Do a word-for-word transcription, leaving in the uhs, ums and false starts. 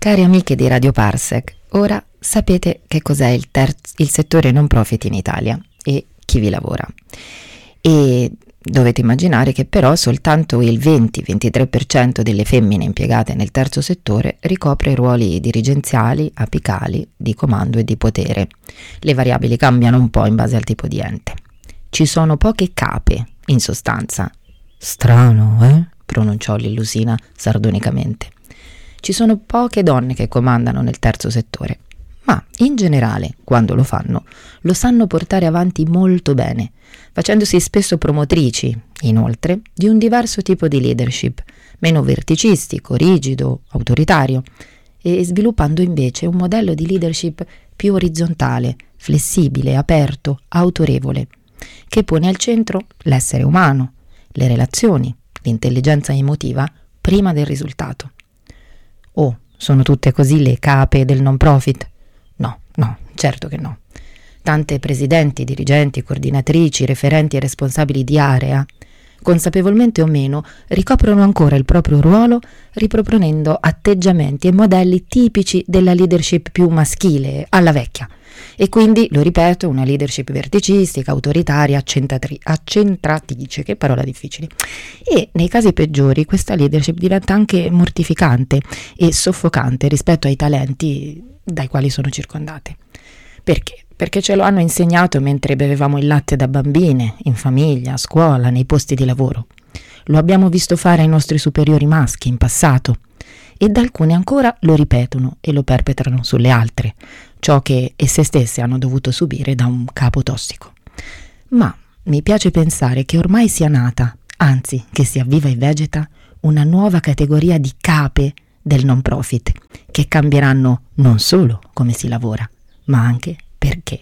Cari amiche di Radio Parsec, ora sapete che cos'è il, terz- il settore non profit in Italia e chi vi lavora. E dovete immaginare che però soltanto il venti ventitré per cento delle femmine impiegate nel terzo settore ricopre ruoli dirigenziali, apicali, di comando e di potere. Le variabili cambiano un po' in base al tipo di ente. Ci sono poche cape, in sostanza. Strano, eh? Pronunciò Lillusina sardonicamente. Ci sono poche donne che comandano nel terzo settore, ma in generale, quando lo fanno, lo sanno portare avanti molto bene, facendosi spesso promotrici, inoltre, di un diverso tipo di leadership, meno verticistico, rigido, autoritario, e sviluppando invece un modello di leadership più orizzontale, flessibile, aperto, autorevole, che pone al centro l'essere umano, le relazioni, l'intelligenza emotiva prima del risultato. Oh, sono tutte così le cape del non profit? No, no, certo che no. Tante presidenti, dirigenti, coordinatrici, referenti e responsabili di area, consapevolmente o meno, ricoprono ancora il proprio ruolo riproponendo atteggiamenti e modelli tipici della leadership più maschile, alla vecchia. E quindi, lo ripeto, una leadership verticistica, autoritaria, accentratri- accentratrice, che parola difficile. E nei casi peggiori questa leadership diventa anche mortificante e soffocante rispetto ai talenti dai quali sono circondate. Perché? Perché ce lo hanno insegnato mentre bevevamo il latte da bambine, in famiglia, a scuola, nei posti di lavoro. Lo abbiamo visto fare ai nostri superiori maschi in passato ed alcune ancora lo ripetono e lo perpetrano sulle altre, ciò che esse stesse hanno dovuto subire da un capo tossico. Ma mi piace pensare che ormai sia nata, anzi che si avviva e vegeta, una nuova categoria di cape del non profit, che cambieranno non solo come si lavora, ma anche perché.